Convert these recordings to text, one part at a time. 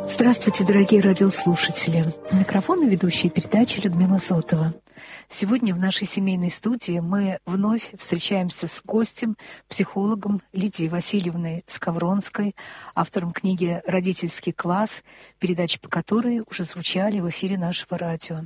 Здравствуйте, дорогие радиослушатели. У микрофона ведущая передачи Людмила Зотова. Сегодня в нашей семейной студии мы вновь встречаемся с гостем, психологом Лидией Васильевной Скавронской, автором книги «Родительский класс», передачи по которой уже звучали в эфире нашего радио.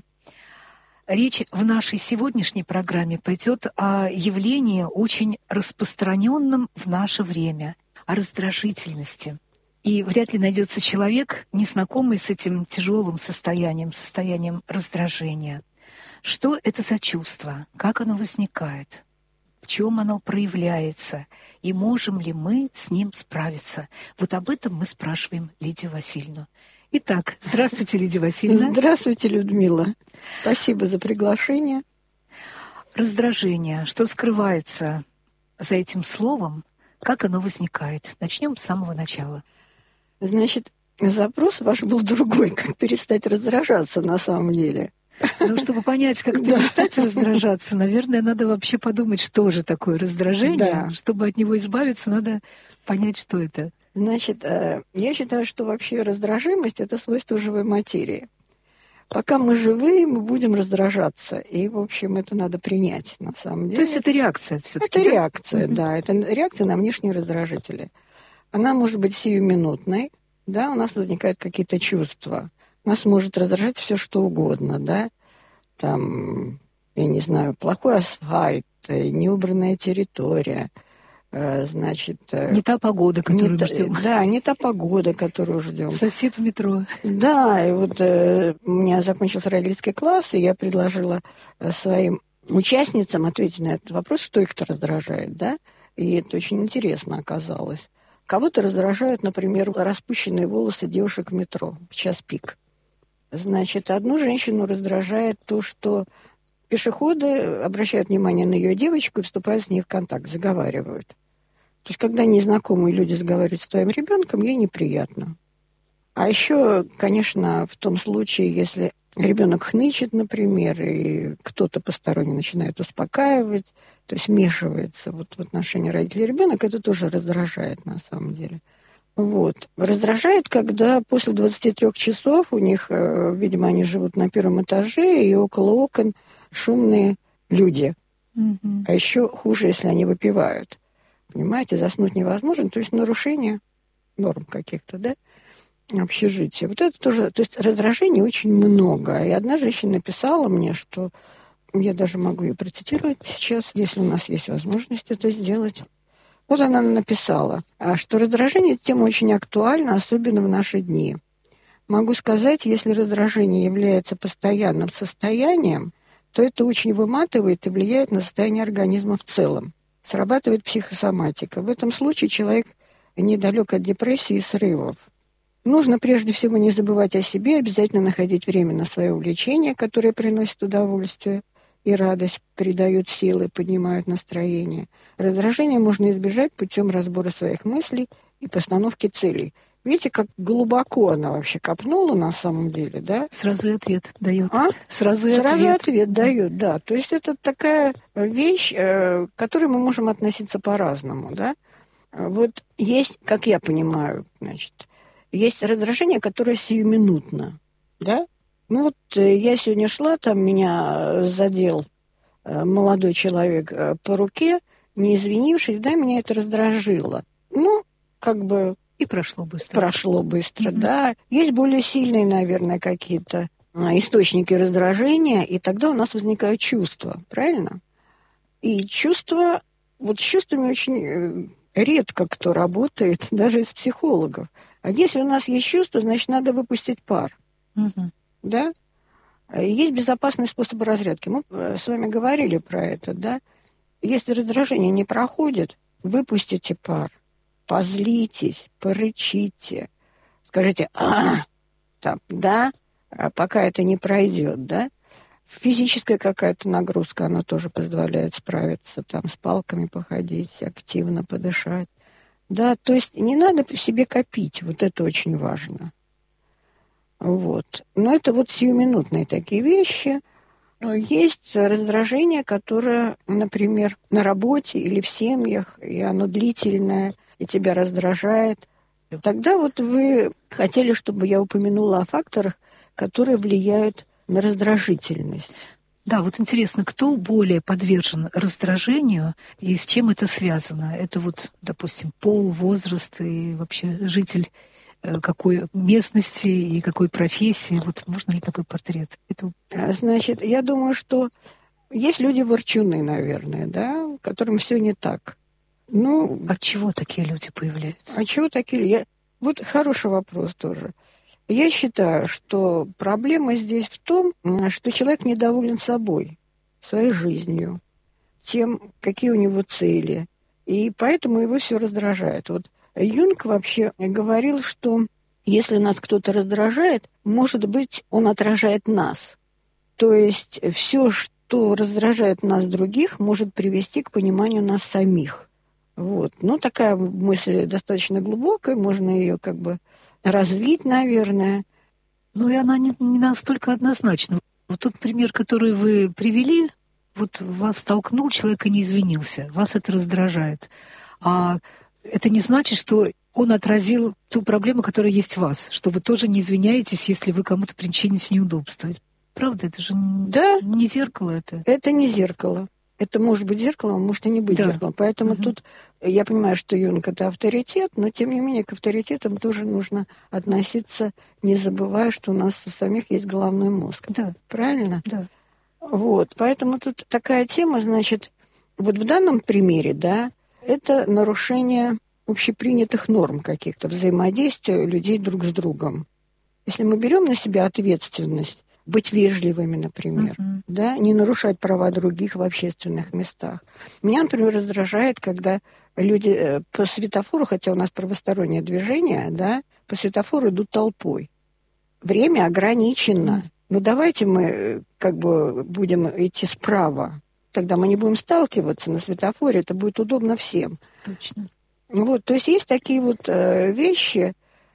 Речь в нашей сегодняшней программе пойдет о явлении, очень распространенном в наше время, о раздражительности. И вряд ли найдется человек, не знакомый с этим тяжелым состоянием раздражения. Что это за чувство? Как оно возникает? В чем оно проявляется? И можем ли мы с ним справиться? Вот об этом мы спрашиваем Лидию Васильевну. Итак, здравствуйте, Лидия Васильевна. Здравствуйте, Людмила. Спасибо за приглашение. Раздражение. Что скрывается за этим словом? Как оно возникает? Начнем с самого начала. Значит, запрос ваш был другой, как перестать раздражаться на самом деле. Ну, чтобы понять, как перестать раздражаться, наверное, надо вообще подумать, что же такое раздражение. Да. Чтобы от него избавиться, надо понять, что это. Значит, я считаю, что вообще раздражимость – это свойство живой материи. Пока мы живые, мы будем раздражаться. И, в общем, это надо принять, на самом деле. То есть это реакция все-таки? Это реакция, да. Это реакция на внешние раздражители. Она может быть сиюминутной, да, у нас возникают какие-то чувства. Нас может раздражать все что угодно, да. Там, я не знаю, плохой асфальт, неубранная территория, значит... Не та погода, которую мы ждем. Да, не та погода, которую ждем. Сосед в метро. Да, и вот у меня закончился родительский класс, и я предложила своим участницам ответить на этот вопрос, что их-то раздражает, да. И это очень интересно оказалось. Кого-то раздражают, например, распущенные волосы девушек в метро в час пик. Значит, одну женщину раздражает то, что пешеходы обращают внимание на ее девочку и вступают с ней в контакт, заговаривают. То есть, когда незнакомые люди заговаривают с твоим ребенком, ей неприятно. А еще, конечно, в том случае, если ребенок хнычет, например, и кто-то посторонний начинает успокаивать, то есть вмешивается вот в отношения родителей и ребенок, это тоже раздражает на самом деле. Вот. Раздражает, когда после 23 часов у них, видимо, они живут на первом этаже, и около окон шумные люди. Mm-hmm. А еще хуже, если они выпивают. Понимаете, заснуть невозможно, то есть нарушение норм каких-то, да, общежития. Вот это тоже, то есть раздражений очень много. И одна женщина написала мне, что я даже могу ее процитировать сейчас, если у нас есть возможность это сделать. Вот она написала, что раздражение – это тема очень актуальна, особенно в наши дни. Могу сказать, если раздражение является постоянным состоянием, то это очень выматывает и влияет на состояние организма в целом. Срабатывает психосоматика. В этом случае человек недалек от депрессии и срывов. Нужно прежде всего не забывать о себе, обязательно находить время на свое увлечение, которое приносит удовольствие и радость, придают силы, поднимают настроение. Раздражение можно избежать путем разбора своих мыслей и постановки целей. Видите, как глубоко она вообще копнула на самом деле, да? Сразу и ответ дает. Сразу и ответ дает, да. То есть это такая вещь, к которой мы можем относиться по-разному, да? Вот есть, как я понимаю, значит, есть раздражение, которое сиюминутно, да? Ну вот я сегодня шла, там меня задел молодой человек по руке, не извинившись, да, меня это раздражило. Ну, как бы... И прошло быстро. Mm-hmm. Да. Есть более сильные, наверное, какие-то источники раздражения, и тогда у нас возникают чувства, правильно? И чувства, вот с чувствами очень редко кто работает, даже из психологов. А если у нас есть чувства, значит, надо выпустить пар. Mm-hmm. Да? Есть безопасный способ разрядки. Мы с вами говорили про это, да? Если раздражение не проходит, выпустите пар, позлитесь, порычите, скажите там, да, пока это не пройдет, да? Физическая какая-то нагрузка, она тоже позволяет справиться, там, с палками походить, активно подышать. Да, то есть не надо в себе копить, вот это очень важно. Вот. Но это вот сиюминутные такие вещи. Есть раздражение, которое, например, на работе или в семьях, и оно длительное, и тебя раздражает. Тогда вот вы хотели, чтобы я упомянула о факторах, которые влияют на раздражительность. Да, вот интересно, кто более подвержен раздражению и с чем это связано? Это вот, допустим, пол, возраст и вообще житель какой местности и какой профессии. Вот можно ли такой портрет? Значит, я думаю, что есть люди-ворчуны, наверное, да, которым все не так. Ну, от чего такие люди появляются? От чего такие? Вот хороший вопрос тоже. Я считаю, что проблема здесь в том, что человек недоволен собой, своей жизнью, тем, какие у него цели. И поэтому его все раздражает. Вот Юнг вообще говорил, что если нас кто-то раздражает, может быть, он отражает нас. То есть все, что раздражает нас других, может привести к пониманию нас самих. Вот. Ну, такая мысль достаточно глубокая, можно ее как бы развить, наверное. Ну, и она не настолько однозначна. Вот тот пример, который вы привели, вот вас столкнул, человек и не извинился, вас это раздражает. А это не значит, что он отразил ту проблему, которая есть в вас, что вы тоже не извиняетесь, если вы кому-то причините неудобство. Правда, это же не зеркало это. Это не зеркало. Это может быть зеркалом, а может и не быть зеркалом. Поэтому тут я понимаю, что Юнг — это авторитет, но тем не менее к авторитетам тоже нужно относиться, не забывая, что у нас у самих есть головной мозг. Да. Правильно? Да. Вот. Поэтому тут такая тема, значит, вот в данном примере, да, это нарушение общепринятых норм каких-то, взаимодействия людей друг с другом. Если мы берем на себя ответственность, быть вежливыми, например, да, не нарушать права других в общественных местах. Меня, например, раздражает, когда люди по светофору, хотя у нас правостороннее движение, да, по светофору идут толпой. Время ограничено. Ну, давайте мы как бы будем идти справа. Тогда мы не будем сталкиваться на светофоре, это будет удобно всем. Точно. Вот, то есть есть такие вот вещи,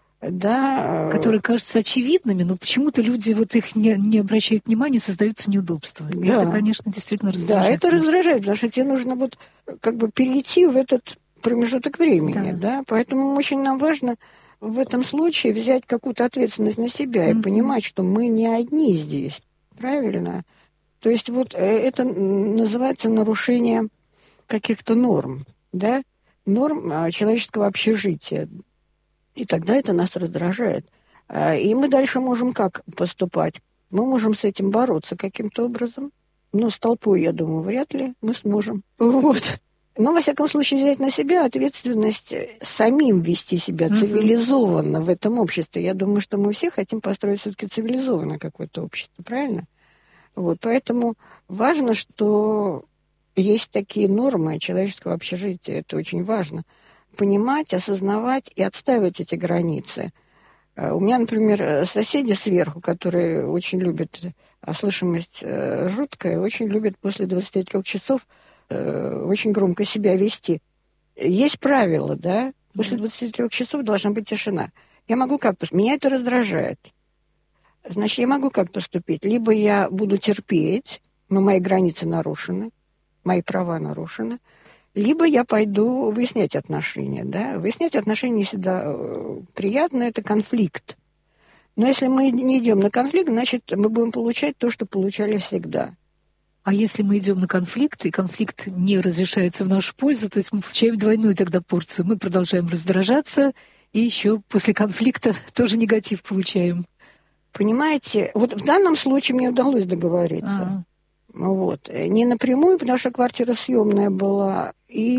да, которые кажутся очевидными, но почему-то люди вот их не обращают внимания, создаются неудобства. И это, конечно, действительно раздражает. Да, это раздражает, потому что тебе нужно вот как бы перейти в этот промежуток времени, да. Поэтому очень нам важно в этом случае взять какую-то ответственность на себя и понимать, что мы не одни здесь, правильно? То есть вот это называется нарушение каких-то норм, да, норм человеческого общежития. И тогда это нас раздражает. И мы дальше можем как поступать? Мы можем с этим бороться каким-то образом. Но с толпой, я думаю, вряд ли мы сможем. Вот. Но, во всяком случае, взять на себя ответственность, самим вести себя цивилизованно в этом обществе. Я думаю, что мы все хотим построить все-таки цивилизованное какое-то общество, правильно? Вот. Поэтому важно, что есть такие нормы человеческого общежития. Это очень важно. Понимать, осознавать и отстаивать эти границы. У меня, например, соседи сверху, которые очень любят, слышимость жуткая, очень любят после 23 часов очень громко себя вести. Есть правила, да? После 23 часов должна быть тишина. Я могу как поступить? Меня это раздражает. Значит, я могу как поступить? Либо я буду терпеть, но мои границы нарушены, мои права нарушены, либо я пойду выяснять отношения. Да? Выяснять отношения не всегда приятно, это конфликт. Но если мы не идем на конфликт, значит, мы будем получать то, что получали всегда. А если мы идем на конфликт, и конфликт не разрешается в нашу пользу, то есть мы получаем двойную тогда порцию. Мы продолжаем раздражаться, и еще после конфликта тоже негатив получаем. Понимаете, вот в данном случае мне удалось договориться. Вот. Не напрямую, потому что квартира съемная была,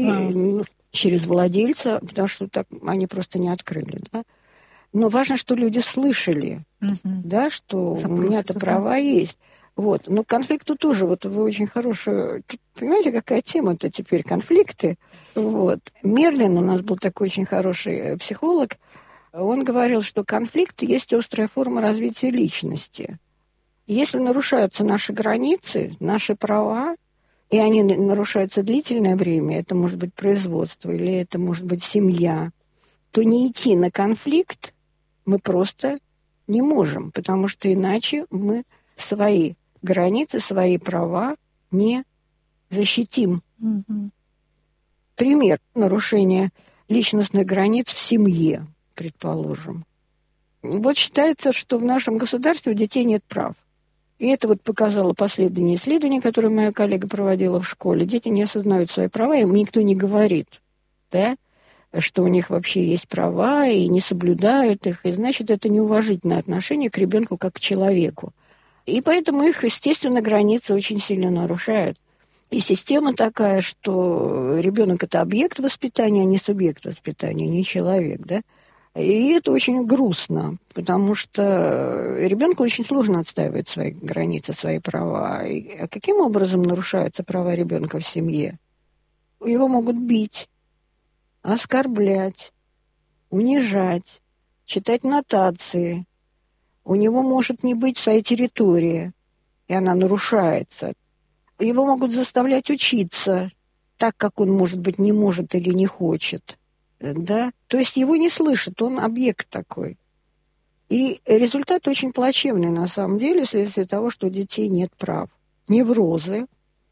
и через владельца, потому что так они просто не открыли. Да? Но важно, что люди слышали, да, что у меня-то права есть. Вот. Но к конфликту тоже, вот вы очень хорошие... Тут, понимаете, какая тема-то теперь, конфликты. Вот. Мерлин, у нас был такой очень хороший психолог, он говорил, что конфликт есть острая форма развития личности. Если нарушаются наши границы, наши права, и они нарушаются длительное время, это может быть производство или это может быть семья, то не идти на конфликт мы просто не можем, потому что иначе мы свои границы, свои права не защитим. Пример нарушения личностных границ в семье. предположим. Вот считается, что в нашем государстве у детей нет прав. И это вот показало последнее исследование, которое моя коллега проводила в школе. Дети не осознают свои права, им никто не говорит, да, что у них вообще есть права, и не соблюдают их. И значит, это неуважительное отношение к ребенку как к человеку. И поэтому их, естественно, границы очень сильно нарушают. И система такая, что ребенок это объект воспитания, а не субъект воспитания, не человек, да. И это очень грустно, потому что ребенку очень сложно отстаивать свои границы, свои права. А каким образом нарушаются права ребенка в семье? Его могут бить, оскорблять, унижать, читать нотации. У него может не быть своей территории, и она нарушается. Его могут заставлять учиться так, как он, может быть, не может или не хочет. Да? То есть его не слышат, он объект такой. И результат очень плачевный на самом деле вследствие того, что у детей нет прав. Неврозы,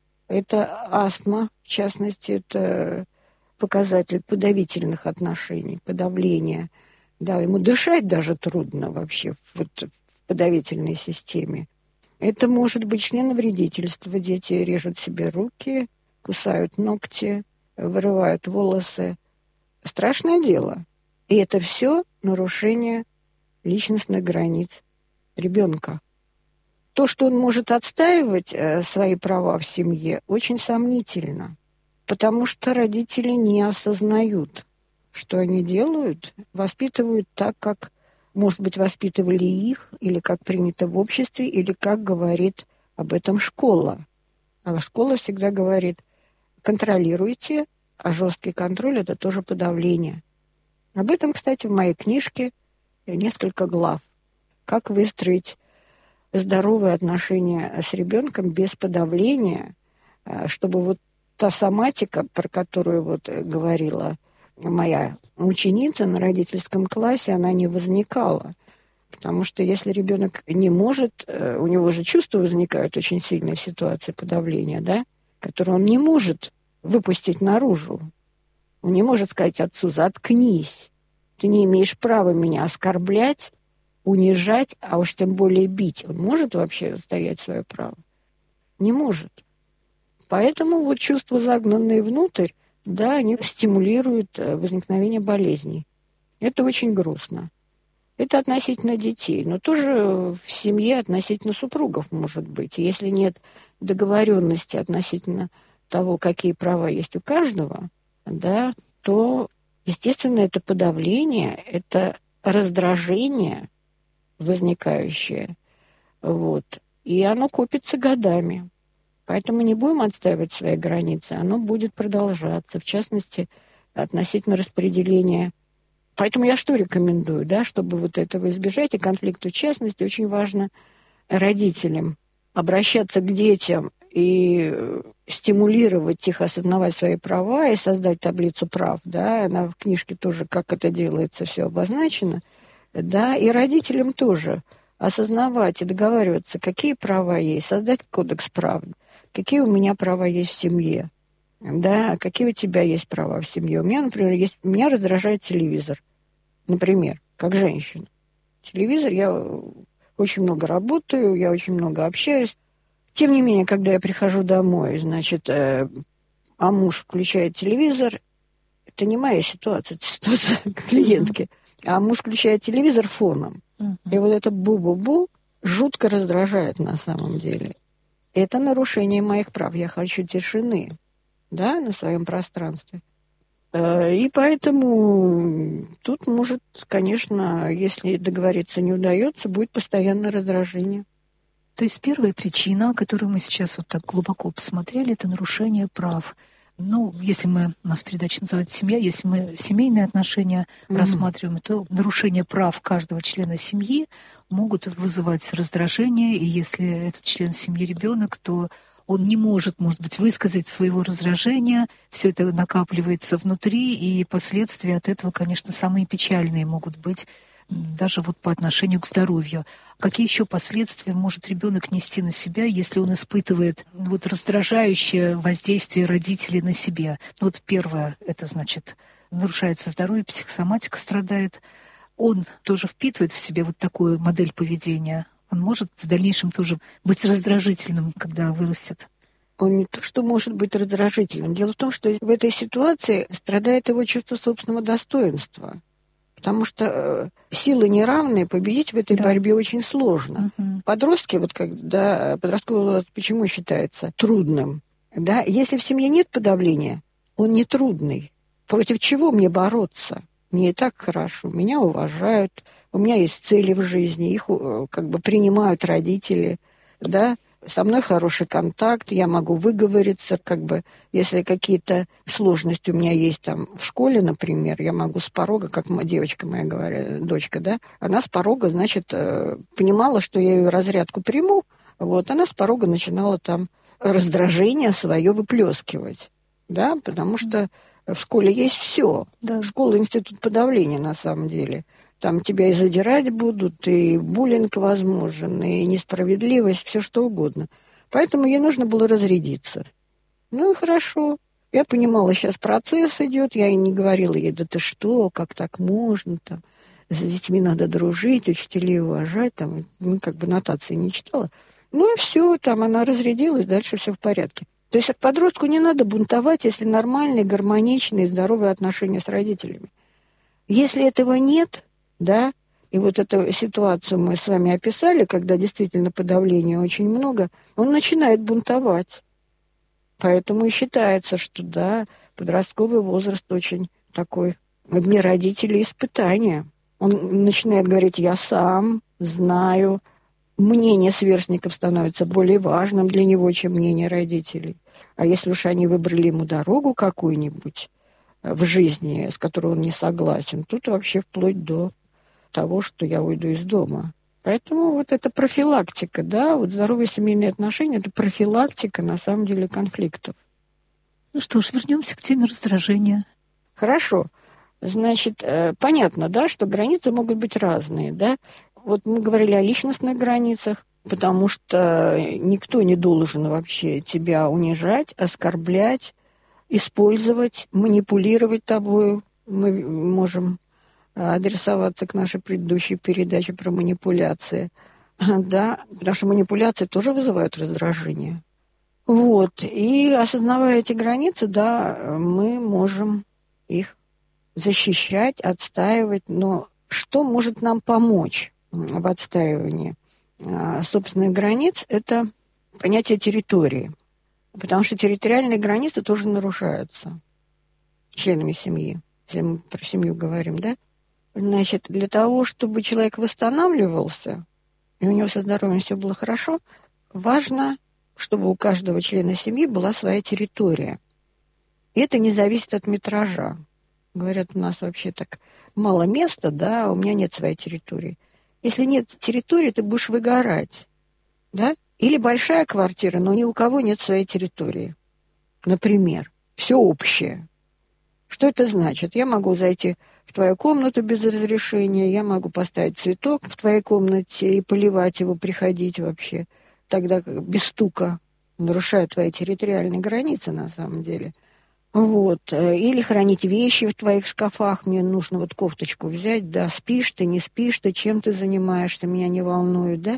это астма, в частности, это показатель подавительных отношений, подавления. Да, ему дышать даже трудно вообще в подавительной системе. Это может быть членовредительство. Дети режут себе руки, кусают ногти, вырывают волосы. Страшное дело. И это все нарушение личностных границ ребенка. То, что он может отстаивать свои права в семье, очень сомнительно, потому что родители не осознают, что они делают, воспитывают так, как, может быть, воспитывали их, или как принято в обществе, или как говорит об этом школа. А школа всегда говорит: контролируйте, а жесткий контроль – это тоже подавление. Об этом, кстати, в моей книжке несколько глав. Как выстроить здоровые отношения с ребенком без подавления, чтобы вот та соматика, про которую вот говорила моя ученица на родительском классе, она не возникала. Потому что если ребенок не может, у него же чувства возникают очень сильные в ситуации подавления, да, которые он не может выпустить наружу. Он не может сказать отцу: заткнись, ты не имеешь права меня оскорблять, унижать, а уж тем более бить. Он может вообще отстоять свое право? Не может. Поэтому вот чувства, загнанные внутрь, да, они стимулируют возникновение болезней. Это очень грустно. Это относительно детей, но тоже в семье относительно супругов может быть. Если нет договоренности относительно того, какие права есть у каждого, да, то, естественно, это подавление, это раздражение возникающее, вот, и оно копится годами. Поэтому не будем отстаивать свои границы, оно будет продолжаться, в частности, относительно распределения. Поэтому я что рекомендую, да, чтобы вот этого избежать, и конфликта в частности, очень важно родителям обращаться к детям и стимулировать их осознавать свои права и создать таблицу прав, да, она в книжке тоже, как это делается, все обозначено, да, и родителям тоже осознавать и договариваться, какие права есть, создать кодекс прав, какие у меня права есть в семье, да, какие у тебя есть права в семье. У меня, например, меня раздражает телевизор, например, как женщина. Телевизор, я очень много работаю, я очень много общаюсь. Тем не менее, когда я прихожу домой, значит, а муж включает телевизор, это не моя ситуация, это ситуация клиентки, а муж включает телевизор фоном. И вот это бу-бу-бу жутко раздражает на самом деле. Это нарушение моих прав. Я хочу тишины, да, на своем пространстве. И поэтому тут может, конечно, если договориться не удается, будет постоянное раздражение. То есть первая причина, которую мы сейчас вот так глубоко посмотрели, это нарушение прав. Ну, если у нас передача называется «Семья», если мы семейные отношения рассматриваем, то нарушение прав каждого члена семьи могут вызывать раздражение, и если этот член семьи ребенок, то он не может быть, высказать своего раздражения, все это накапливается внутри, и последствия от этого, конечно, самые печальные могут быть, даже вот по отношению к здоровью. Какие еще последствия может ребенок нести на себя, если он испытывает вот раздражающее воздействие родителей на себя? Вот первое, это значит, нарушается здоровье, психосоматика страдает. он тоже впитывает в себе вот такую модель поведения? Он может в дальнейшем тоже быть раздражительным, когда вырастет? Он не то, что может быть раздражительным. Дело в том, что в этой ситуации страдает его чувство собственного достоинства. Потому что силы неравные, победить в этой борьбе очень сложно. Подростки, вот когда подростковый возраст почему считается трудным? Да? Если в семье нет подавления, он не трудный. Против чего мне бороться? Мне и так хорошо, меня уважают, у меня есть цели в жизни, их как бы принимают родители, да, со мной хороший контакт, я могу выговориться, как бы, если какие-то сложности у меня есть там в школе, например, я могу с порога, как девочка моя говорит, дочка, да, она с порога, значит, понимала, что я ее разрядку приму, вот, она с порога начинала там раздражение свое выплескивать, да, потому что в школе есть все. Да. Школа — институт подавления, на самом деле. Там тебя и задирать будут, и буллинг возможен, и несправедливость, все что угодно. Поэтому ей нужно было разрядиться. Ну и хорошо. Я понимала, сейчас процесс идет. Я и не говорила ей, да ты что, как так можно, там, с детьми надо дружить, учителей уважать, там, ну, как бы нотации не читала. Ну и все, там она разрядилась, дальше все в порядке. То есть подростку не надо бунтовать, если нормальные, гармоничные, здоровые отношения с родителями. Если этого нет, да, и вот эту ситуацию мы с вами описали, когда действительно подавления очень много, он начинает бунтовать. Поэтому и считается, что, да, подростковый возраст очень такой для родителей испытание. Он начинает говорить «я сам знаю». Мнение сверстников становится более важным для него, чем мнение родителей. А если уж они выбрали ему дорогу какую-нибудь в жизни, с которой он не согласен, тут вообще вплоть до того, что я уйду из дома. Поэтому вот это профилактика, да, вот здоровые семейные отношения — это профилактика, на самом деле, конфликтов. Ну что ж, вернемся к теме раздражения. Хорошо. Значит, понятно, да, что границы могут быть разные, да. Вот мы говорили о личностных границах, потому что никто не должен вообще тебя унижать, оскорблять, использовать, манипулировать тобой. Мы можем адресоваться к нашей предыдущей передаче про манипуляции, да, потому что манипуляции тоже вызывают раздражение. Вот, и осознавая эти границы, да, мы можем их защищать, отстаивать, но что может нам помочь в отстаивании собственных границ? Это понятие территории, потому что территориальные границы тоже нарушаются членами семьи, если мы про семью говорим, да? Значит, для того, чтобы человек восстанавливался, и у него со здоровьем все было хорошо, важно, чтобы у каждого члена семьи была своя территория. И это не зависит от метража. Говорят, у нас вообще так мало места, да, у меня нет своей территории. Если нет территории, ты будешь выгорать, да? Или большая квартира, но ни у кого нет своей территории. Например, все общее. Что это значит? Я могу зайти в твою комнату без разрешения, я могу поставить цветок в твоей комнате и поливать его, приходить вообще. Тогда без стука, нарушая твои территориальные границы на самом деле. Вот. Или хранить вещи в твоих шкафах. Мне нужно вот кофточку взять, да, спишь ты, не спишь ты, чем ты занимаешься, меня не волнует, да.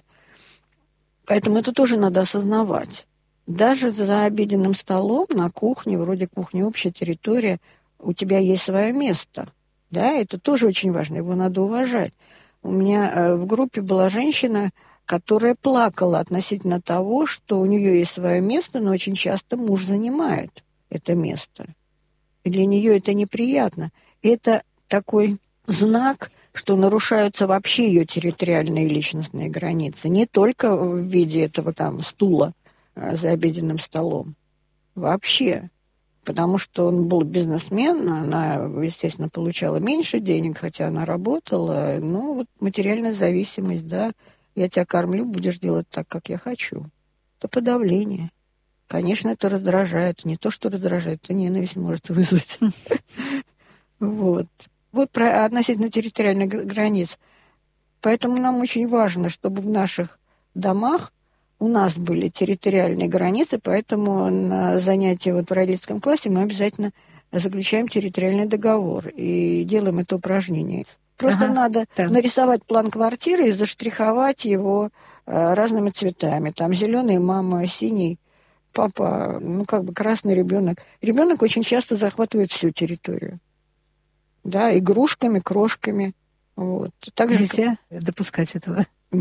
Поэтому это тоже надо осознавать. Даже за обеденным столом на кухне, вроде кухни общая территория, у тебя есть свое место. Да, это тоже очень важно, его надо уважать. У меня в группе была женщина, которая плакала относительно того, что у нее есть свое место, но очень часто муж занимает это место. И для нее это неприятно. Это такой знак, что нарушаются вообще ее территориальные и личностные границы. Не только в виде этого там стула за обеденным столом. Вообще. Потому что он был бизнесмен, она, естественно, получала меньше денег, хотя она работала. Ну, вот материальная зависимость, да. Я тебя кормлю, будешь делать так, как я хочу. Это подавление. Конечно, это раздражает. Не то, что раздражает, это ненависть может вызвать. Вот. Вот про относительно территориальных границ. Поэтому нам очень важно, чтобы в наших домах у нас были территориальные границы, поэтому на занятии вот в родительском классе мы обязательно заключаем территориальный договор и делаем это упражнение. Просто надо нарисовать план квартиры и заштриховать его разными цветами. Там зеленый мама, синий папа, красный ребенок. Ребенок очень часто захватывает всю территорию. Да, игрушками, крошками. Вот. Нельзя допускать этого.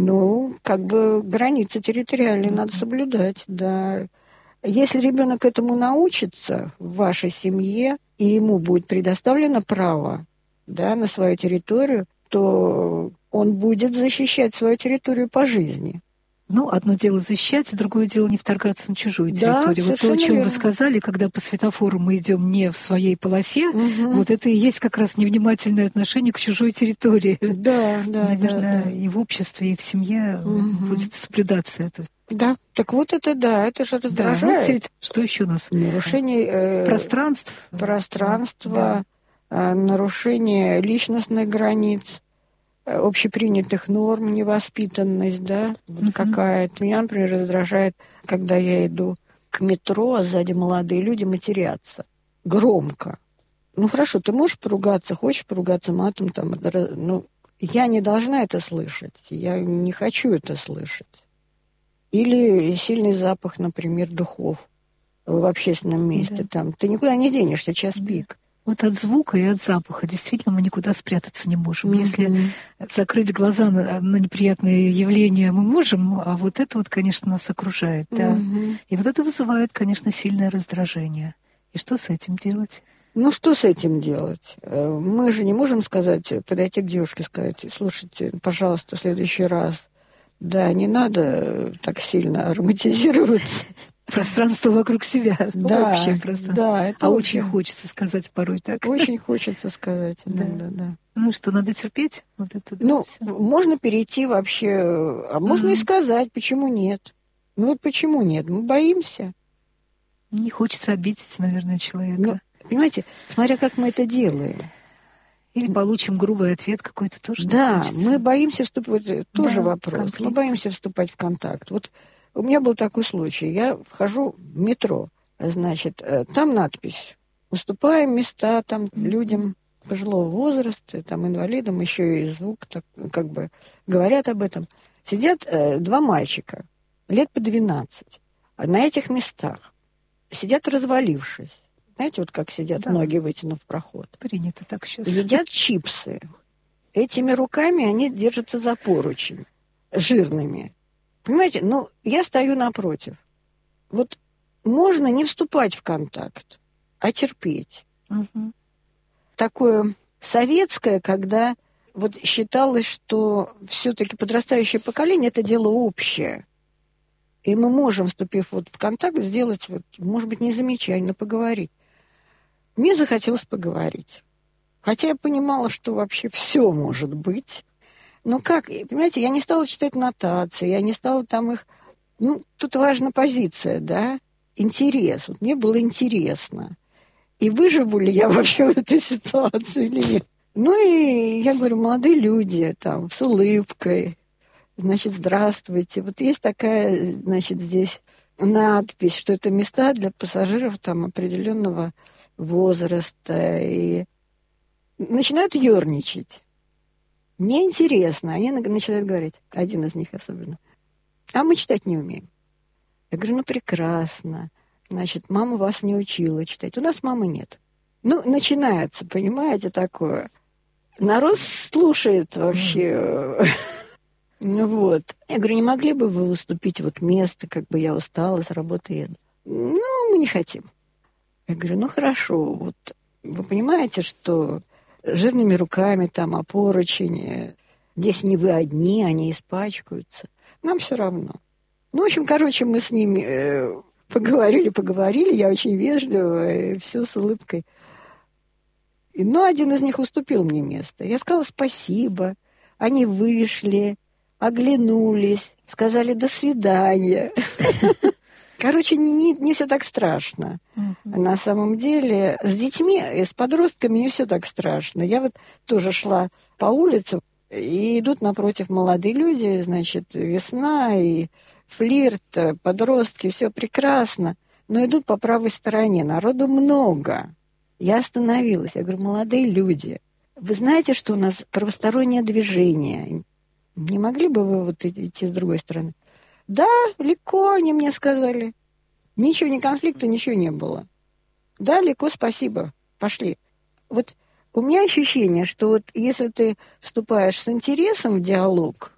Границы территориальные надо соблюдать, да. Если ребенок этому научится в вашей семье, и ему будет предоставлено право, да, на свою территорию, то он будет защищать свою территорию по жизни. Одно дело защищать, другое дело не вторгаться на чужую территорию. Вот то, о чем вы сказали, когда по светофору мы идем не в своей полосе, вот это и есть как раз невнимательное отношение к чужой территории. Да. Наверное, и в обществе, и в семье будет соблюдаться это. Да, так вот это же раздражает. Да, что еще у нас? Нарушение пространства, нарушение личностных границ, общепринятых норм, невоспитанность, да, какая-то. Меня, например, раздражает, когда я иду к метро, а сзади молодые люди матерятся. Громко. Хорошо, ты можешь поругаться, хочешь поругаться матом, я не должна это слышать. Я не хочу это слышать. Или сильный запах, например, духов в общественном месте. Да. Ты никуда не денешься, час пик. Вот от звука и от запаха действительно мы никуда спрятаться не можем. Если закрыть глаза на неприятные явления мы можем, а вот это вот, конечно, нас окружает. Да. И вот это вызывает, конечно, сильное раздражение. И что с этим делать? Что с этим делать? Мы же не можем подойти к девушке и сказать: слушайте, пожалуйста, в следующий раз, да, не надо так сильно ароматизироваться. Пространство вокруг себя, да, общее пространство. Да, это очень хочется сказать порой так. Очень хочется сказать, да. Что, надо терпеть? Вот это, можно перейти вообще, а можно и сказать, почему нет. Почему нет? Мы боимся. Не хочется обидеть, наверное, человека. Понимаете, смотря как мы это делаем. Или получим грубый ответ какой-то тоже. Да, мы боимся вступать, тоже вопрос. Конфликт. Мы боимся вступать в контакт. Вот у меня был такой случай. Я вхожу в метро, там надпись: уступаем места людям пожилого возраста, инвалидам, еще и звук, говорят об этом. Сидят два мальчика, лет по 12, на этих местах. Сидят развалившись. Знаете, вот как сидят ноги, вытянув проход. Принято так сейчас. Едят чипсы. Этими руками они держатся за поручень, жирными. Понимаете, я стою напротив. Вот можно не вступать в контакт, а терпеть. Такое советское, когда считалось, что все-таки подрастающее поколение – это дело общее. И мы можем, вступив в контакт, сделать, может быть, не замечание, но поговорить. Мне захотелось поговорить. Хотя я понимала, что вообще все может быть. Но понимаете, я не стала читать нотации, я не стала их... тут важна позиция, да, интерес. Мне было интересно. И выживу ли я вообще в эту ситуацию или нет. И я говорю: молодые люди, с улыбкой, здравствуйте. Вот есть такая, здесь надпись, что это места для пассажиров определенного возраста. И начинают ерничать. Мне интересно. Они начинают говорить, один из них особенно: а мы читать не умеем. Я говорю: прекрасно. Мама вас не учила читать. У нас мамы нет. Начинается, понимаете, такое. Народ слушает вообще. Я говорю: не могли бы вы уступить место, я устала, с работы еду? Мы не хотим. Я говорю: хорошо, вы понимаете, что жирными руками о поручень, здесь не вы одни, они испачкаются. Нам все равно. В общем, мы с ними поговорили, я очень вежливо, и все с улыбкой. Один из них уступил мне место. Я сказала спасибо, они вышли, оглянулись, сказали до свидания. Не все так страшно. На самом деле, с детьми, с подростками не все так страшно. Я тоже шла по улице, и идут напротив молодые люди, весна и флирт, подростки, все прекрасно. Но идут по правой стороне, народу много. Я остановилась, я говорю: молодые люди, Вы знаете, что у нас правостороннее движение. Не могли бы вы вот идти с другой стороны? Да, легко, они мне сказали. Ничего, ни конфликта, ничего не было. Да, легко, спасибо, пошли. Вот у меня ощущение, что вот если ты вступаешь с интересом в диалог,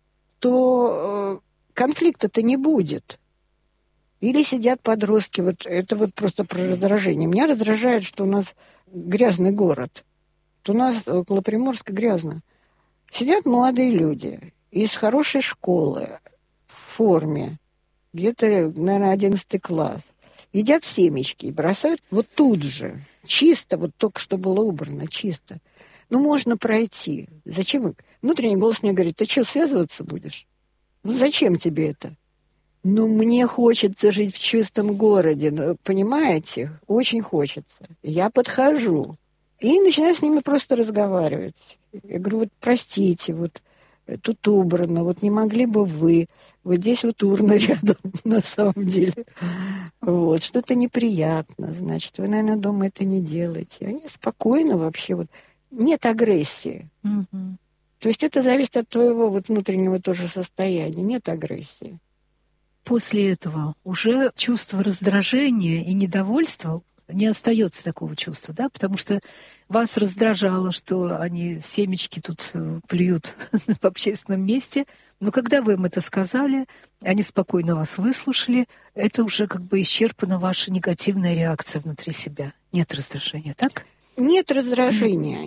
то конфликта-то не будет. Или сидят подростки, вот это вот просто про раздражение. Меня раздражает, что у нас грязный город. У нас около Приморска грязно. Сидят молодые люди из хорошей школы, в форме, где-то, наверное, 11 класс. Едят семечки и бросают вот тут же. Чисто, вот только что было убрано, чисто. Ну, можно пройти. Зачем? Внутренний голос мне говорит, ты что, связываться будешь? Ну, зачем тебе это? Ну, мне хочется жить в чистом городе, ну, понимаете? Очень хочется. Я подхожу и начинаю с ними просто разговаривать. Я говорю, вот простите, вот тут убрано, вот не могли бы вы, вот здесь вот урна рядом, на самом деле. Вот, что-то неприятно, значит, вы, наверное, дома это не делаете. Они спокойно вообще, вот, нет агрессии. Мгм. То есть это зависит от твоего вот внутреннего тоже состояния, нет агрессии. После этого уже чувство раздражения и недовольства не остается такого чувства, да, потому что вас раздражало, что они семечки тут плюют в общественном месте, но когда вы им это сказали, они спокойно вас выслушали, это уже как бы исчерпана ваша негативная реакция внутри себя. Нет раздражения, так? Нет раздражения,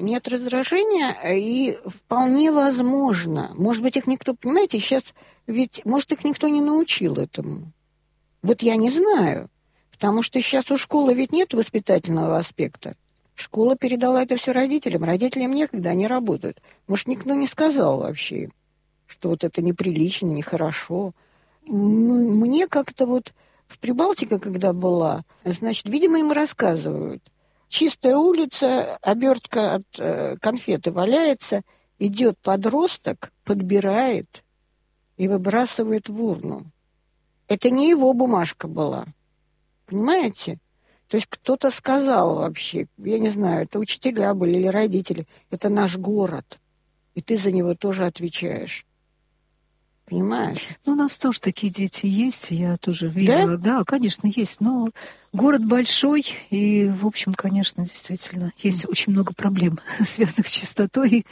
и вполне возможно, может быть, их никто, понимаете, сейчас ведь, может, их никто не научил этому. Вот я не знаю, потому что сейчас у школы ведь нет воспитательного аспекта. Школа передала это все родителям. Родителям некогда, они работают. Может, никто не сказал вообще им, что вот это неприлично, нехорошо. Мне как-то вот в Прибалтике, когда была, значит, видимо, им рассказывают. Чистая улица, обертка от конфеты валяется, идет подросток, подбирает и выбрасывает в урну. Это не его бумажка была. Понимаете? То есть кто-то сказал вообще, я не знаю, это учителя были или родители, это наш город, и ты за него тоже отвечаешь. Понимаешь? Ну, у нас тоже такие дети есть, я тоже видела. Да, конечно, есть, но город большой, и, в общем, конечно, действительно, есть очень много проблем, связанных с чистотой.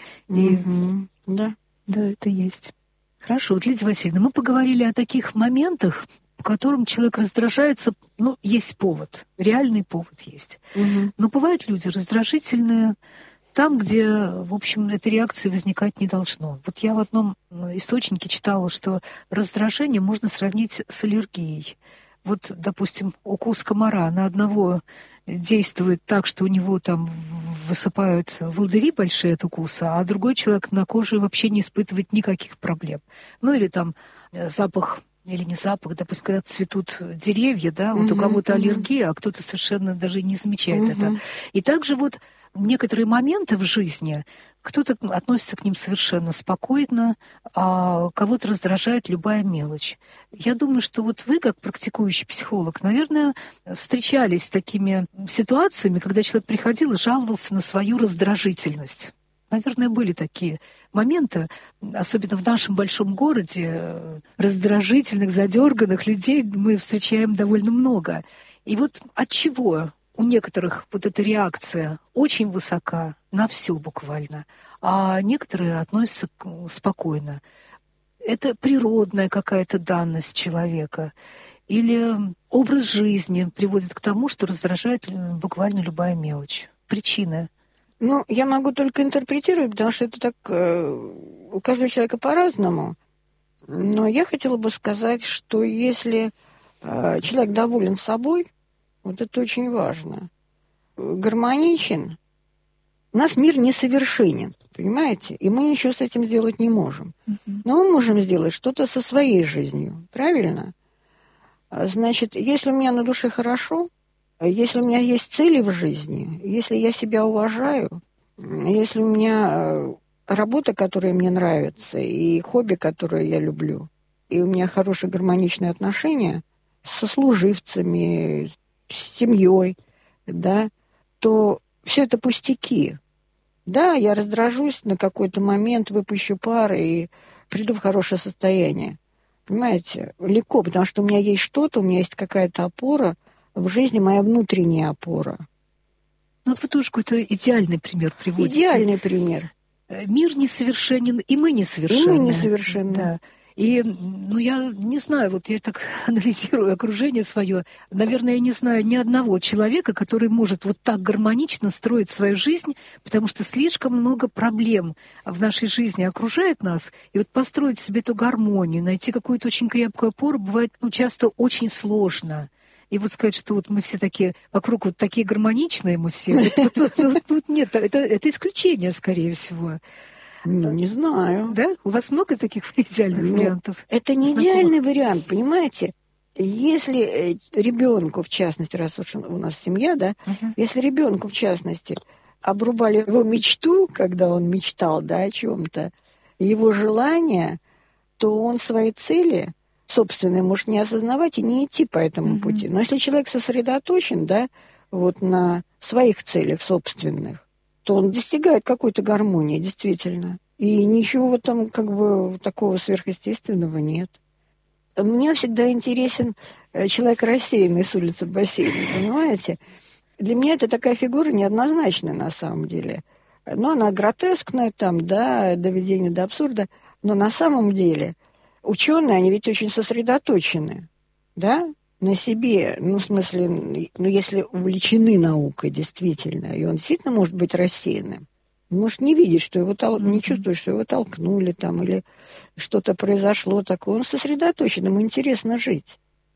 Да. Да, это есть. Хорошо, вот, Лидия Васильевна, мы поговорили о таких моментах, по которым человек раздражается, ну, есть повод, реальный повод есть. Но бывают люди раздражительные там, где, в общем, этой реакции возникать не должно. Вот я в одном источнике читала, что раздражение можно сравнить с аллергией. Вот, допустим, укус комара на одного действует так, что у него там высыпают волдыри большие от укуса, а другой человек на коже вообще не испытывает никаких проблем. Ну или там запах или не запах, допустим, когда цветут деревья, да, вот у кого-то аллергия, а кто-то совершенно даже не замечает это. И также вот некоторые моменты в жизни, кто-то относится к ним совершенно спокойно, а кого-то раздражает любая мелочь. Я думаю, что вот вы, как практикующий психолог, наверное, встречались с такими ситуациями, когда человек приходил и жаловался на свою раздражительность. Наверное, были такие моменты, особенно в нашем большом городе, раздражительных, задерганных людей мы встречаем довольно много. И вот от чего у некоторых вот эта реакция очень высока, на все буквально, а некоторые относятся спокойно. Это природная какая-то данность человека или образ жизни приводит к тому, что раздражает буквально любая мелочь. Причина. Ну, я могу только интерпретировать, потому что это так у каждого человека по-разному. Но я хотела бы сказать, что если человек доволен собой, вот это очень важно, гармоничен, у нас мир несовершенен, понимаете? И мы ничего с этим сделать не можем. Но мы можем сделать что-то со своей жизнью, правильно? Значит, если у меня на душе хорошо, если у меня есть цели в жизни, если я себя уважаю, если у меня работа, которая мне нравится, и хобби, которое я люблю, и у меня хорошие гармоничные отношения со служивцами, с семьей, да, то все это пустяки. Да, я раздражусь на какой-то момент, выпущу пар и приду в хорошее состояние. Понимаете? Легко, потому что у меня есть что-то, у меня есть какая-то опора. В жизни моя внутренняя опора. Ну, вот вы тоже какой-то идеальный пример приводите. Идеальный пример. Мир несовершенен, и мы несовершенны. И мы несовершенны. Да. И, я не знаю, вот я так анализирую окружение свое, наверное, я не знаю ни одного человека, который может вот так гармонично строить свою жизнь, потому что слишком много проблем в нашей жизни окружает нас, и вот построить себе эту гармонию, найти какую-то очень крепкую опору бывает часто очень сложно. И вот сказать, что вот мы все такие, вокруг вот такие гармоничные мы все, нет, это исключение, скорее всего. Не знаю. Да? У вас много таких идеальных вариантов? Это не идеальный вариант, понимаете? Если ребенку, в частности, раз уж у нас семья, да, если ребенку, в частности, обрубали его мечту, когда он мечтал, да, о чем-то, его желания, то он свои цели собственные может не осознавать и не идти по этому пути. Но если человек сосредоточен, да, вот на своих целях собственных, то он достигает какой-то гармонии, действительно. И ничего там как бы такого сверхъестественного нет. Мне всегда интересен человек рассеянный с улицы в бассейне, понимаете? Для меня это такая фигура неоднозначная на самом деле. Но она гротескная, там, да, доведение до абсурда. Но на самом деле ученые, они ведь очень сосредоточены, да, на себе, в смысле, если увлечены наукой действительно, и он действительно может быть рассеянным, он может не видеть, что его не чувствует, что его толкнули там, или что-то произошло такое. Он сосредоточен, ему интересно жить.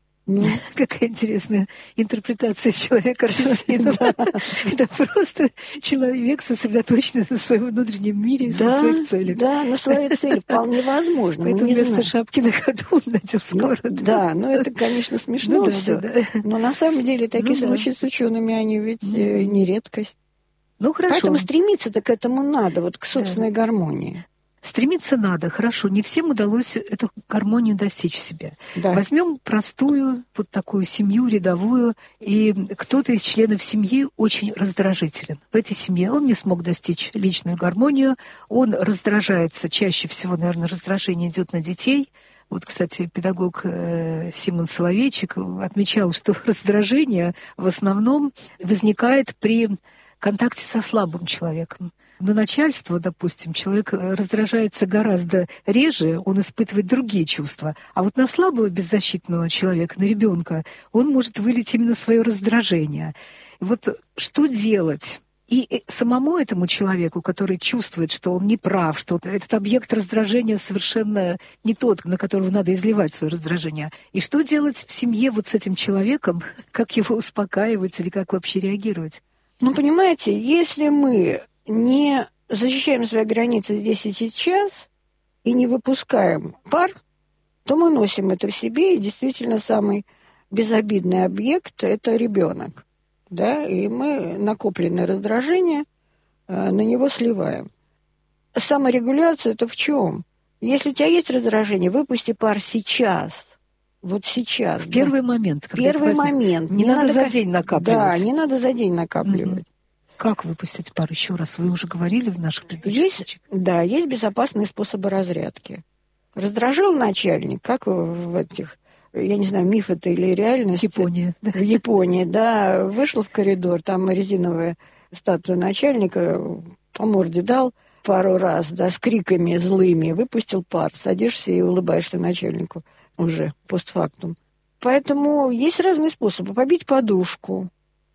Какая интересная интерпретация человека рассеянного. Это просто человек, сосредоточенный на своем внутреннем мире и на своих целях. Да, на своей цели вполне возможно. Поэтому вместо шапки на ходу он надел скороду. Да, это, конечно, смешно все. Но на самом деле такие случаи с учеными, они ведь не редкость. Хорошо. Поэтому стремиться-то к этому надо, вот к собственной гармонии. Стремиться надо, хорошо. Не всем удалось эту гармонию достичь в себе. Да. Возьмем простую вот такую семью рядовую, и кто-то из членов семьи очень раздражителен. В этой семье он не смог достичь личную гармонию, он раздражается, чаще всего, наверное, раздражение идет на детей. Вот, кстати, педагог Симон Соловейчик отмечал, что раздражение в основном возникает при контакте со слабым человеком. На начальство, допустим, человек раздражается гораздо реже, он испытывает другие чувства. А вот на слабого беззащитного человека, на ребенка, он может вылить именно свое раздражение. Вот что делать? И самому этому человеку, который чувствует, что он не прав, что этот объект раздражения совершенно не тот, на которого надо изливать свое раздражение. И что делать в семье вот с этим человеком? Как его успокаивать или как вообще реагировать? Понимаете, если мы не защищаем свои границы здесь и сейчас и не выпускаем пар, то мы носим это в себе, и действительно самый безобидный объект – это ребенок. Да? И мы накопленное раздражение на него сливаем. Саморегуляция – это в чем? Если у тебя есть раздражение, выпусти пар сейчас. Вот сейчас. В первый момент. Первый момент. Не надо за день накапливать. Да, не надо за день накапливать. Как выпустить пар? Еще раз, вы уже говорили в наших предыдущих встречах. Да, есть безопасные способы разрядки. Раздражил начальник, как в этих, я не знаю, миф это или реальность. Япония. В Японии, да. Вышел в коридор, там резиновая статуя начальника, по морде дал пару раз, да, с криками злыми, выпустил пар, садишься и улыбаешься начальнику уже постфактум. Поэтому есть разные способы. Побить подушку,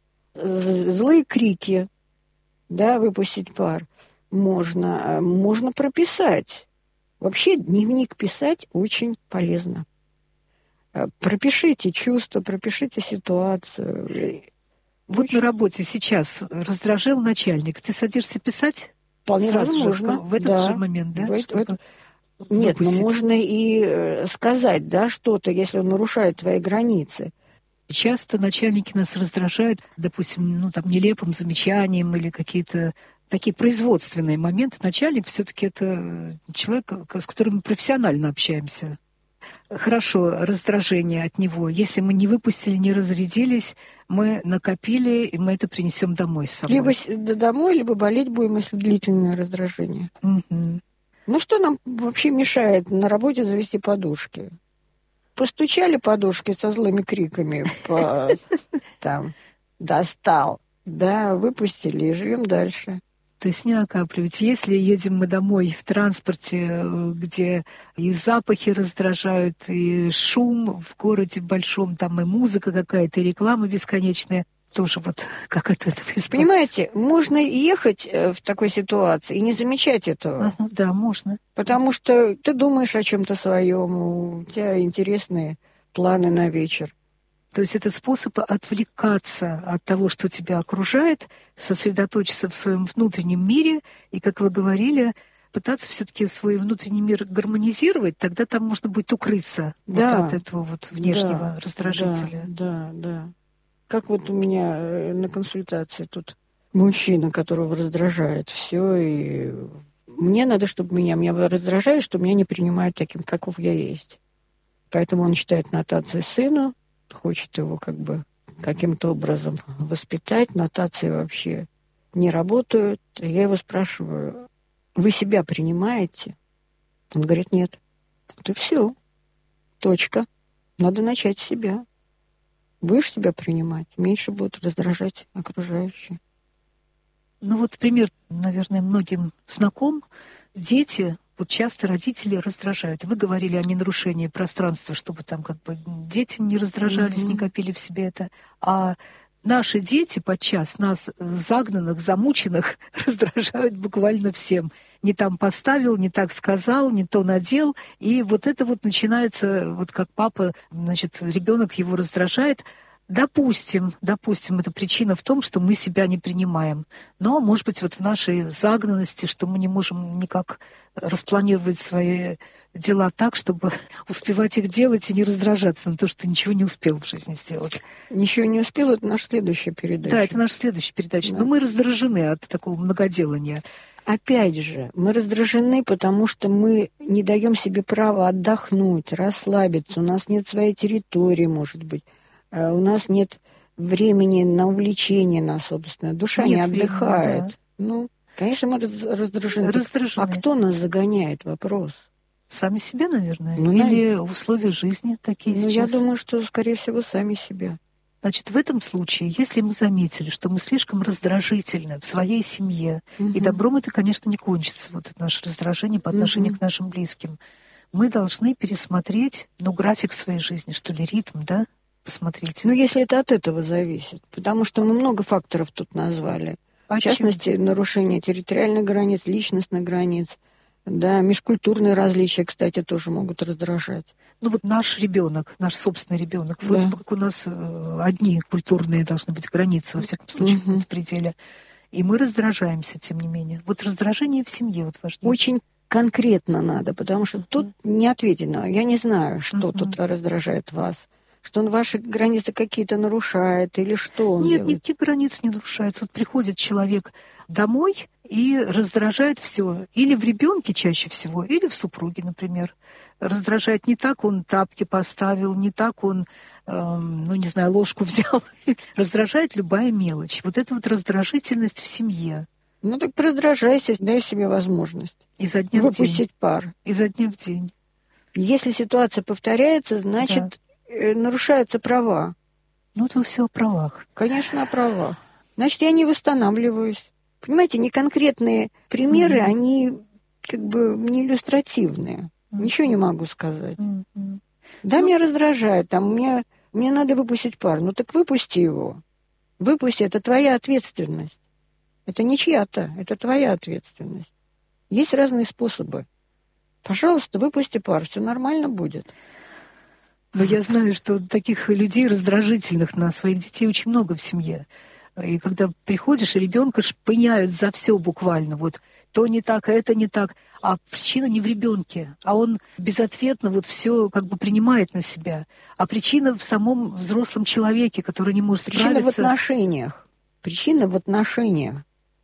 злые крики, да, выпустить пар. Можно прописать. Вообще дневник писать очень полезно. Пропишите чувства, пропишите ситуацию. Вот на работе сейчас раздражил начальник. Ты садишься писать? Вполне возможно. В этот же момент, да? Нет, но можно и сказать, да, что-то, если он нарушает твои границы. Часто начальники нас раздражают, допустим, нелепым замечанием или какие-то такие производственные моменты. Начальник все-таки это человек, с которым мы профессионально общаемся. хорошо, раздражение от него. Если мы не выпустили, не разрядились, мы накопили, и мы это принесем домой с собой. Либо домой, либо болеть будем, если длительное раздражение. Угу. Ну что нам вообще мешает на работе завести подушки? Постучали подушки со злыми криками там «достал», да, выпустили и живем дальше. То есть не накапливать. Если едем мы домой в транспорте, где и запахи раздражают, и шум в городе большом, там и музыка какая-то, и реклама бесконечная, тоже вот как от этого избавиться? Понимаете, можно ехать в такой ситуации и не замечать этого. Да, можно. Потому что ты думаешь о чем-то своем, у тебя интересные планы на вечер. То есть это способ отвлекаться от того, что тебя окружает, сосредоточиться в своем внутреннем мире и, как вы говорили, пытаться все-таки свой внутренний мир гармонизировать, тогда там можно будет укрыться вот от этого вот внешнего раздражителя. Да. Как вот у меня на консультации тут мужчина, которого раздражает все, и мне надо, чтобы меня раздражает, что меня не принимают таким, каков я есть. Поэтому он читает нотации сыну, хочет его как бы каким-то образом воспитать. Нотации вообще не работают. Я его спрашиваю: вы себя принимаете? Он говорит: нет. Вот и все. Точка. Надо начать с себя. Будешь себя принимать, меньше будут раздражать окружающие. Ну вот пример, наверное, многим знаком. Дети, вот часто родители раздражают. Вы говорили о ненарушении пространства, чтобы там как бы дети не раздражались, не копили в себе это. А наши дети подчас нас, загнанных, замученных, раздражают буквально всем. Не там поставил, не так сказал, не то надел. И вот это вот начинается, вот как папа, значит, ребенок его раздражает. Допустим, это причина в том, что мы себя не принимаем. Но, может быть, вот в нашей загнанности, что мы не можем никак распланировать свои дела так, чтобы успевать их делать и не раздражаться на то, что ничего не успел в жизни сделать. Ничего не успел — это наша следующая передача. Да, это наша следующая передача. Да. Но мы раздражены от такого многоделания. Опять же, мы раздражены, потому что мы не даем себе права отдохнуть, расслабиться. У нас нет своей территории, может быть. У нас нет времени на увлечение, на собственное. Душа не отдыхает. Да. Ну, конечно, мы раздражены. А кто нас загоняет? Вопрос. Сами себя, наверное? Или в условиях жизни такие сейчас? Я думаю, что, скорее всего, сами себя. Значит, в этом случае, если мы заметили, что мы слишком раздражительны в своей семье, и добром это, конечно, не кончится, вот это наше раздражение по отношению к нашим близким, мы должны пересмотреть, график своей жизни, что ли, ритм, да? Посмотреть. Если это от этого зависит. Потому что мы много факторов тут назвали. В частности, нарушение территориальных границ, личностных границ. Да, межкультурные различия, кстати, тоже могут раздражать. Вот наш ребенок, наш собственный ребенок, вроде бы как у нас одни культурные должны быть границы, во всяком случае, в пределе. И мы раздражаемся, тем не менее. Вот раздражение в семье вот важнее. Очень конкретно надо, потому что тут не ответено. Я не знаю, что тут раздражает вас. Что он ваши границы какие-то нарушает, или что он делает? Нет, никаких границ не нарушается. Вот приходит человек домой и раздражает все. Или в ребенке чаще всего, или в супруге, например. Раздражает не так он тапки поставил, не так он, ложку взял. Раздражает любая мелочь. Вот это вот раздражительность в семье. Так раздражайся, дай себе возможность. Изо дня в день. Выпустить пар. Изо дня в день. Если ситуация повторяется, значит... нарушаются права. Вот вы все о правах. Конечно, о правах. Значит, я не восстанавливаюсь. Понимаете, неконкретные примеры, они как бы не иллюстративные. Ничего не могу сказать. Да, меня раздражает. Мне надо выпустить пар. Так выпусти его. Выпусти, это твоя ответственность. Это не чья-то, это твоя ответственность. Есть разные способы. Пожалуйста, выпусти пар, все нормально будет. Но я знаю, что таких людей раздражительных на своих детей очень много в семье. И когда приходишь, и ребенка шпыняют за все буквально. Вот то не так, а это не так. А причина не в ребенке, а он безответно вот все как бы принимает на себя. А причина в самом взрослом человеке, который не может справиться. Причина в отношениях.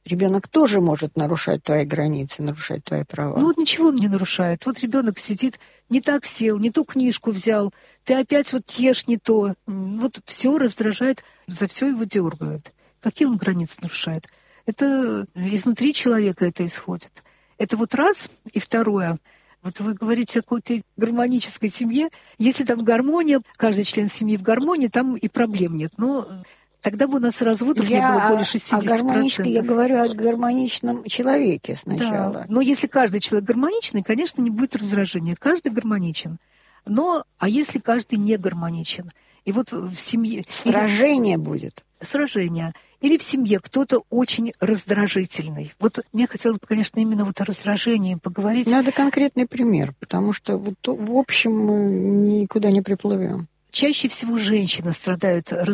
Ребенок тоже может нарушать твои границы, нарушать твои права. Ну вот ничего он не нарушает. Вот ребенок сидит, не так сел, не ту книжку взял, ты опять вот ешь не то. Вот все раздражает, за все его дергают. Какие он границы нарушает? Это изнутри человека это исходит. Это вот раз. И второе. Вот вы говорите о какой-то гармонической семье. Если там гармония, каждый член семьи в гармонии, там и проблем нет. Но тогда бы у нас разводов не было более 60%. Я говорю о гармоничном человеке сначала. Да. Но если каждый человек гармоничный, конечно, не будет раздражения. Каждый гармоничен. А если каждый не гармоничен? И вот в семье... Сражение будет. Сражение. Или в семье кто-то очень раздражительный. Вот мне хотелось бы, конечно, именно вот о раздражении поговорить. Надо конкретный пример, потому что вот, в общем мы никуда не приплывем. Чаще всего женщины страдают